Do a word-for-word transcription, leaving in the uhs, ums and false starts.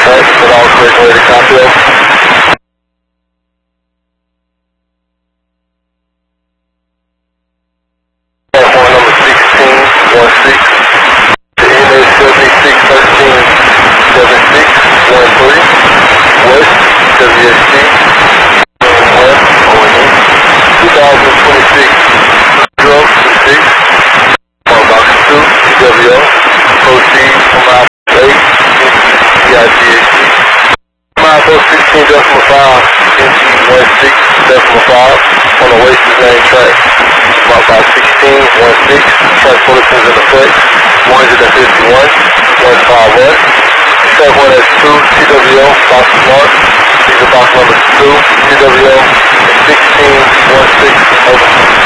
That's the all correct way to copy it. Platform number sixteen one six. The N A seventy-six thirteen seventy-six one three. West W S T. West O N E. twenty twenty-six zero two six. On box two T W O. Proceed from mile eight P I G H T. Mile sixteen decimal five N G one six decimal five on the Wasted Lane track. Mile by sixteen one six. Track bulletins in effect. one fifty-one one fifty-one. Track one S two T W O box mark. These are box number two T W O sixteen one six over.